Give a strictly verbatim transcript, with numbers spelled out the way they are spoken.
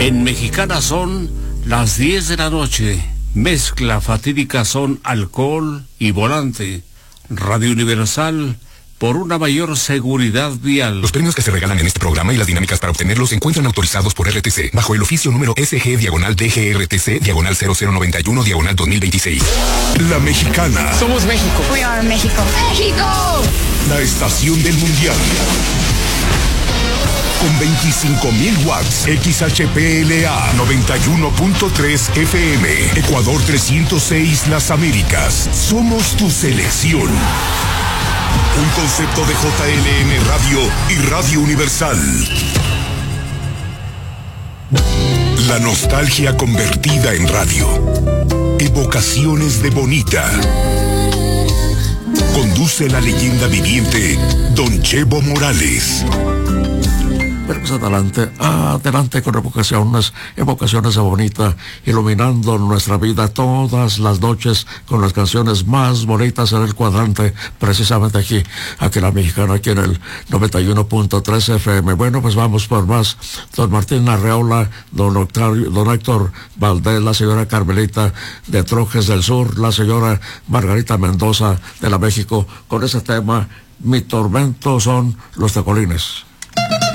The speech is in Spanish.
En Mexicana son las diez de la noche. Mezcla fatídica son alcohol y volante. Radio Universal, por una mayor seguridad vial. Los premios que se regalan en este programa y las dinámicas para obtenerlos se encuentran autorizados por R T C, bajo el oficio número S G diagonal D G R T C diagonal cero cero noventa y uno diagonal dos mil veintiséis. La Mexicana. Somos México. We are México. ¡México! La estación del mundial. Con veinticinco mil watts, X H P L A noventa y uno punto tres F M, Ecuador trescientos seis Las Américas. Somos tu selección. Un concepto de J L M Radio y Radio Universal. La nostalgia convertida en radio. Evocaciones de Bonita. Conduce la leyenda viviente Don Chevo Morales. Pero pues adelante, adelante con evocaciones, evocaciones de Bonita, iluminando nuestra vida todas las noches con las canciones más bonitas en el cuadrante, precisamente aquí, aquí en La Mexicana, aquí en el noventa y uno punto tres F M. Bueno, pues vamos por más. Don Martín Arreola, don Octavio, don Héctor Valdés, la señora Carmelita de Trojes del Sur, la señora Margarita Mendoza de La México, con ese tema, Mi tormento son los tecolines.